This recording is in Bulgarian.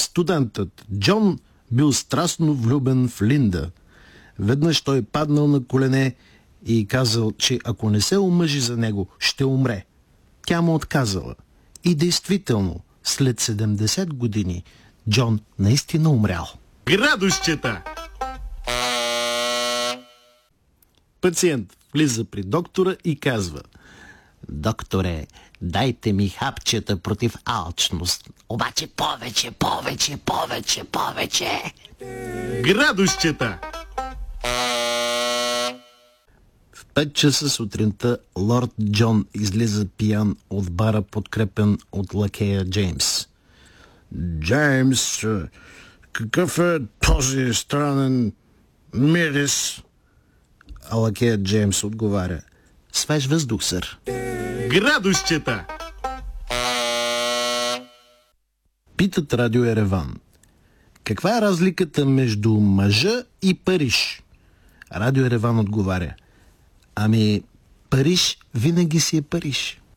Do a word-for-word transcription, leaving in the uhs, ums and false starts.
Студентът Джон бил страстно влюбен в Линда. Веднъж той паднал на колене и казал, че ако не се омъжи за него, ще умре. Тя му отказала. И действително, след седемдесет години, Джон наистина умрял. Градусчета! Пациент влиза при доктора и казва: Докторе, дайте ми хапчета против алчност. Обаче повече, повече, повече, повече. Градусчета! В пет часа сутринта лорд Джон излиза пиян от бара, подкрепен от лакея Джеймс. Джеймс, какъв е този странен мирис? А лакеят Джеймс отговаря: свеж въздух, сър. Градусчета! Питат Радио Ереван: каква е разликата между мъжа и Париж? Радио Ереван отговаря: ами, Париж винаги си е Париж.